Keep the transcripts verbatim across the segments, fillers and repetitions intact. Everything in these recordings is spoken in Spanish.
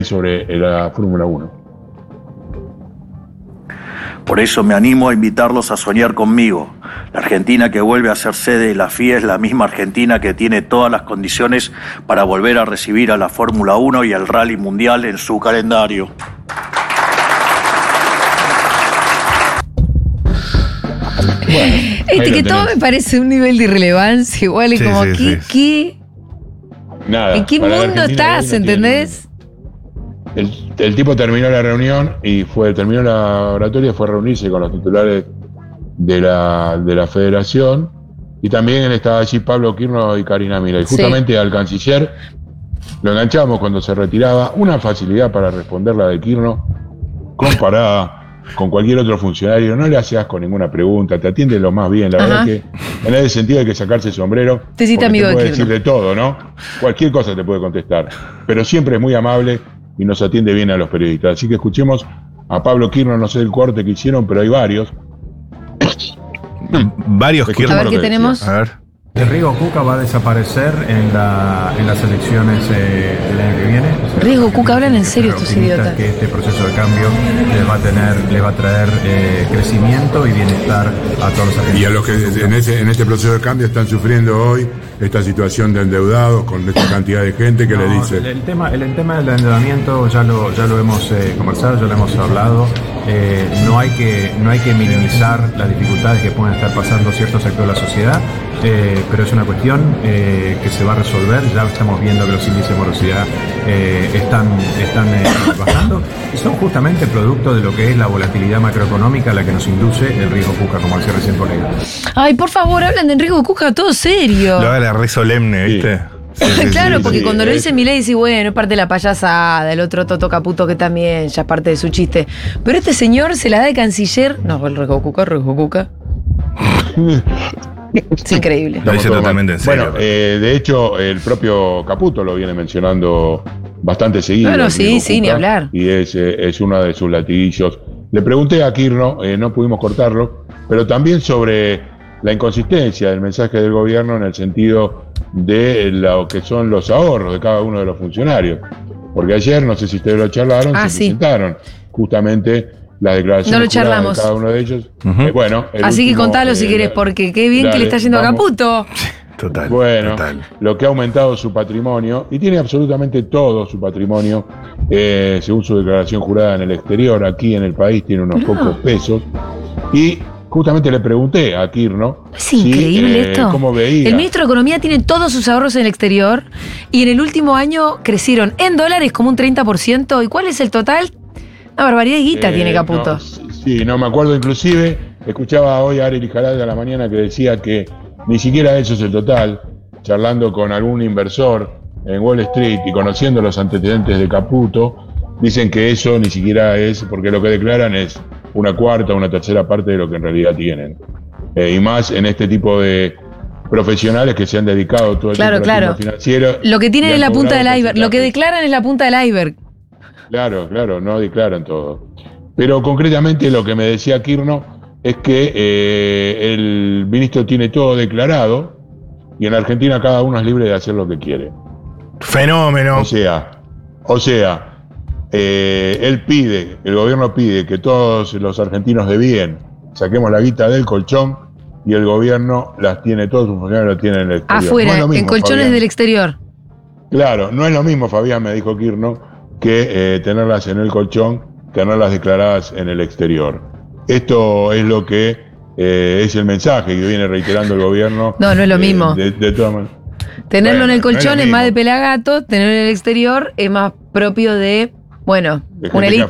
sobre la Fórmula uno. Por eso me animo a invitarlos a soñar conmigo. La Argentina que vuelve a ser sede de la F I A es la misma Argentina que tiene todas las condiciones para volver a recibir a la Fórmula uno y al Rally Mundial en su calendario. Bueno, este que todo me parece un nivel de irrelevancia, igual, y sí, como, sí, ¿qué, sí. ¿qué? Nada, ¿En qué mundo estás, entendés? El, el tipo terminó la reunión y fue terminó la oratoria, fue a reunirse con los titulares de la, de la federación, y también estaba allí Pablo Quirno y Karina Milei. Sí. Justamente al canciller lo enganchamos cuando se retiraba, una facilidad para responder la de Quirno comparada con cualquier otro funcionario, no le hace asco ninguna pregunta, te atiende lo más bien. La Ajá. verdad que en ese sentido hay que sacarse el sombrero. Te cita amigo te puede de decir de todo, ¿no? Cualquier cosa te puede contestar, pero siempre es muy amable y nos atiende bien a los periodistas. Así que escuchemos a Pablo Quirno, no sé el corte que hicieron, pero hay varios. Varios Quirno. A ver qué tenemos. A ver. Rigo Cuca va a desaparecer en, la, en las elecciones eh, del año que viene. Rigo Cuca, hablan en serio estos idiotas. Que este proceso de cambio les va a tener, les va a traer eh, crecimiento y bienestar a todos los argentinos. Y a los que en, ese, en este proceso de cambio están sufriendo hoy esta situación de endeudados con esta cantidad de gente que no, le dice. El, el tema, el, el tema del endeudamiento ya lo, ya lo hemos eh, conversado, ya lo hemos hablado. Eh, no hay que, no hay que minimizar las dificultades que pueden estar pasando ciertos sectores de la sociedad. Eh, pero es una cuestión eh, que se va a resolver. Ya estamos viendo que los índices de morosidad eh, están, están eh, bajando, y son justamente producto de lo que es la volatilidad macroeconómica a la que nos induce el riesgo Cuca, como decía recién colega. Ay, por favor, hablan de riesgo Cuca, todo serio. Lo haga la re solemne, ¿viste? Sí. Sí, sí, claro, sí, porque sí, cuando sí, lo dice Milei dice, bueno, es parte de la payasada, el otro Toto Caputo que también ya es parte de su chiste. Pero este señor se la da de canciller. No, el riesgo Cuca, riesgo Cuca. Es increíble. Lo dice totalmente en serio. Bueno, eh, de hecho, el propio Caputo lo viene mencionando bastante seguido. Bueno, sí, sí, Cuca, ni hablar. Y es, eh, es uno de sus latiguillos. Le pregunté a Quirno, eh, no pudimos cortarlo, pero también sobre la inconsistencia del mensaje del gobierno en el sentido de lo que son los ahorros de cada uno de los funcionarios. Porque ayer, no sé si ustedes lo charlaron, ah, se sí. presentaron justamente las declaraciones no lo charlamos. de cada uno de ellos. Uh-huh. Eh, bueno, así último, que contalo eh, si querés, porque qué bien dale, que le está yendo vamos. a Caputo. Total. Bueno, total. Lo que ha aumentado su patrimonio, y tiene absolutamente todo su patrimonio, eh, según su declaración jurada en el exterior, aquí en el país tiene unos no. pocos pesos. Y justamente le pregunté a Quirno. Es increíble si, eh, esto. ¿Cómo veía? El ministro de Economía tiene todos sus ahorros en el exterior y en el último año crecieron en dólares como un treinta por ciento. ¿Y cuál es el total? Una barbaridad de guita eh, tiene Caputo. No, sí, no me acuerdo, inclusive escuchaba hoy a Ari Lijarade a la mañana que decía que ni siquiera eso es el total, charlando con algún inversor en Wall Street y conociendo los antecedentes de Caputo, dicen que eso ni siquiera es, porque lo que declaran es una cuarta o una tercera parte de lo que en realidad tienen. Eh, y más en este tipo de profesionales que se han dedicado todo el claro, tiempo claro. al financiero. Lo que tienen es la punta del iceberg, lo que declaran es la punta del iceberg. Claro, claro, no declaran todo. Pero concretamente lo que me decía Quirno es que eh, el ministro tiene todo declarado y en Argentina cada uno es libre de hacer lo que quiere. Fenómeno. O sea, o sea, eh, él pide, el gobierno pide que todos los argentinos de bien saquemos la guita del colchón y el gobierno las tiene, todos sus funcionarios las tienen en el exterior. Afuera, no es mismo, en colchones Fabián. Del exterior. Claro, no es lo mismo, Fabián, me dijo Quirno, que eh, tenerlas en el colchón, tenerlas declaradas en el exterior. Esto es lo que eh, es el mensaje que viene reiterando el gobierno. No, no es lo eh, mismo. De, de todas maneras. Tenerlo bueno, en el colchón no es, es más de pelagato, tenerlo en el exterior es más propio de, bueno, de una elite.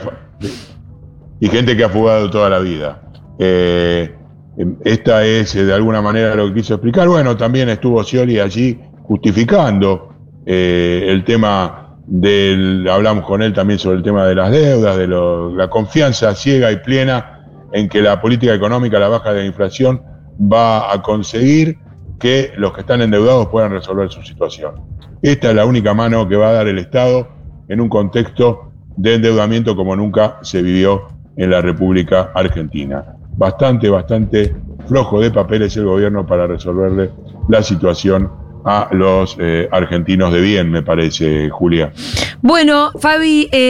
Y gente que ha fugado toda la vida. Eh, esta es eh, de alguna manera lo que quiso explicar. Bueno, también estuvo Scioli allí justificando eh, el tema del, hablamos con él también sobre el tema de las deudas, de lo, la confianza ciega y plena en que la política económica, la baja de la inflación, va a conseguir que los que están endeudados puedan resolver su situación. Esta es la única mano que va a dar el Estado en un contexto de endeudamiento como nunca se vivió en la República Argentina. Bastante, bastante flojo de papeles el gobierno para resolverle la situación a los eh, argentinos de bien, me parece, Julia. Bueno, Fabi. Eh,